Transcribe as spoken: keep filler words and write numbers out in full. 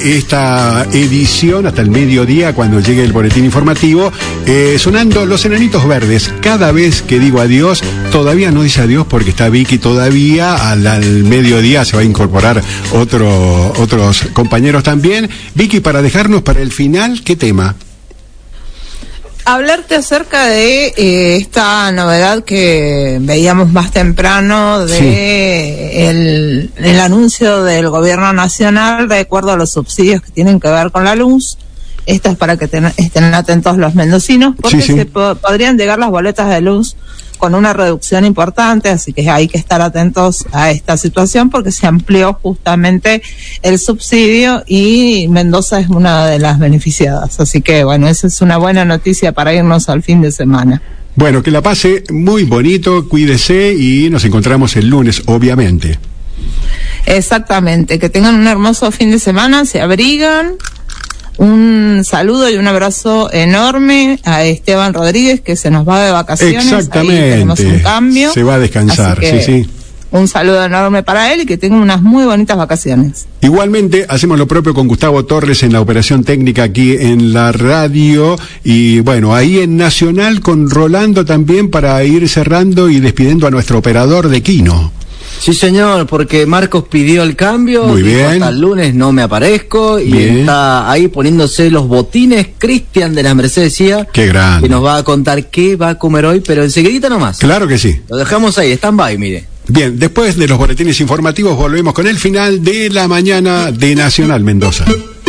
esta edición hasta el mediodía cuando llegue el boletín informativo, eh, sonando Los Enanitos Verdes. Cada vez que digo adiós, todavía no dice adiós porque está Vicky todavía, al, al mediodía se va a incorporar otro, otros compañeros también. Vicky, para dejarnos para el final, ¿qué tema? Hablarte acerca de eh, esta novedad que veíamos más temprano de sí. el, el anuncio del gobierno nacional de acuerdo a los subsidios que tienen que ver con la luz. Esto es para que ten, estén atentos los mendocinos, porque sí, sí. se po- podrían llegar las boletas de luz con una reducción importante, así que hay que estar atentos a esta situación porque se amplió justamente el subsidio y Mendoza es una de las beneficiadas. Así que bueno, esa es una buena noticia para irnos al fin de semana. Bueno, que la pase muy bonito, cuídese y nos encontramos el lunes, obviamente. Exactamente, que tengan un hermoso fin de semana, se abrigan. Un saludo y un abrazo enorme a Esteban Rodríguez, que se nos va de vacaciones. Exactamente. Ahí tenemos un cambio. Se va a descansar, sí, sí. Un saludo enorme para él y que tenga unas muy bonitas vacaciones. Igualmente, hacemos lo propio con Gustavo Torres en la operación técnica aquí en la radio. Y bueno, ahí en Nacional con Rolando también para ir cerrando y despidiendo a nuestro operador de Quino. Sí, señor, porque Marcos pidió el cambio. Muy bien. Hasta el lunes no me aparezco. Y bien. Está ahí poniéndose los botines Cristian de las Mercedes C I A. Qué grande. Que nos va a contar qué va a comer hoy, pero enseguidita nomás. Claro que sí. Lo dejamos ahí, stand-by, mire. Bien, después de los boletines informativos volvemos con el final de la mañana de Nacional Mendoza.